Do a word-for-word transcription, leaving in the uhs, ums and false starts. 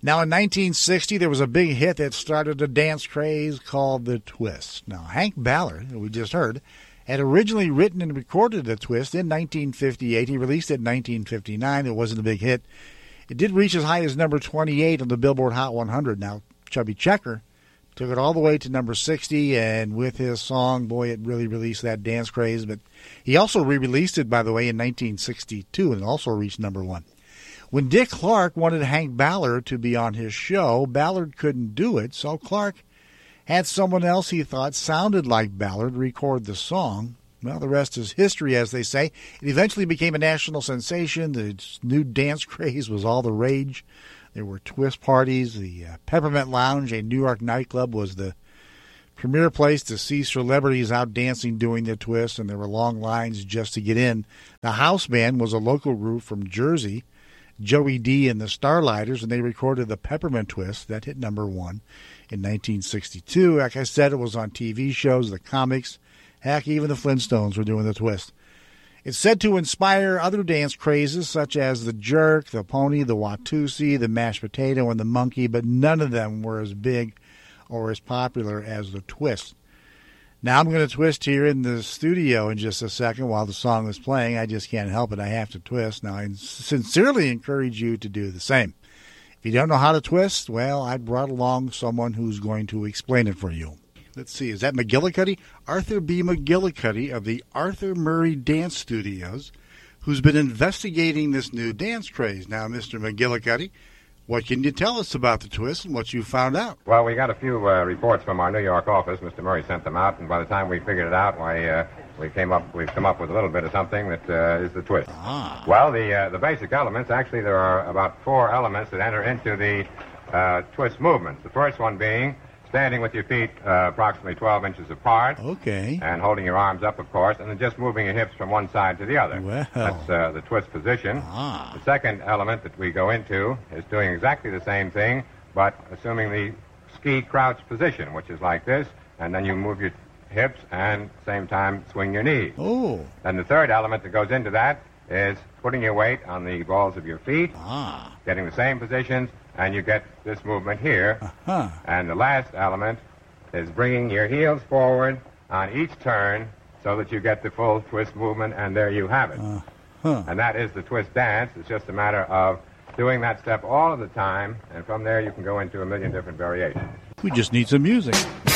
Now, in nineteen sixty, there was a big hit that started a dance craze called the twist. Now, Hank Ballard, who we just heard, had originally written and recorded the twist in nineteen fifty-eight. He released it in nineteen fifty-nine. It wasn't a big hit. It did reach as high as number twenty-eight on the Billboard Hot one hundred. Now, Chubby Checker took it all the way to number sixty, and with his song, boy, it really released that dance craze. But he also re-released it, by the way, in nineteen sixty-two, and it also reached number one. When Dick Clark wanted Hank Ballard to be on his show, Ballard couldn't do it, so Clark had someone else he thought sounded like Ballard record the song. Well, the rest is history, as they say. It eventually became a national sensation. The new dance craze was all the rage. There were twist parties. The uh, Peppermint Lounge, a New York nightclub, was the premier place to see celebrities out dancing doing the twist, and there were long lines just to get in. The House Band was a local group from Jersey, Joey D and the Starlighters, and they recorded the Peppermint Twist. That hit number one in nineteen sixty-two. Like I said, it was on T V shows, the comics. Heck, even the Flintstones were doing the twist. It's said to inspire other dance crazes such as the jerk, the pony, the Watusi, the mashed potato, and the monkey, but none of them were as big or as popular as the twist. Now I'm going to twist here in the studio in just a second while the song is playing. I just can't help it. I have to twist. Now, I sincerely encourage you to do the same. If you don't know how to twist, well, I brought along someone who's going to explain it for you. Let's see. Is that McGillicuddy? Arthur B. McGillicuddy of the Arthur Murray Dance Studios, who's been investigating this new dance craze. Now, Mister McGillicuddy, what can you tell us about the twist and what you found out? Well, we got a few uh, reports from our New York office. Mister Murray sent them out, and by the time we figured it out, why, uh, we came up, we've come up with a little bit of something that uh, is the twist. Ah. Well, the uh, the basic elements, actually, there are about four elements that enter into the uh, twist movements. The first one being standing with your feet uh, approximately twelve inches apart. Okay. And holding your arms up, of course, and then just moving your hips from one side to the other. Well. That's uh, the twist position. Ah. The second element that we go into is doing exactly the same thing, but assuming the ski crouch position, which is like this, and then you move your hips and at the same time swing your knees. Oh. And the third element that goes into that is putting your weight on the balls of your feet, Ah. getting the same positions, and you get this movement here. Uh-huh. And the last element is bringing your heels forward on each turn so that you get the full twist movement, and there you have it. Uh-huh. And that is the twist dance. It's just a matter of doing that step all of the time, and from there you can go into a million different variations. We just need some music.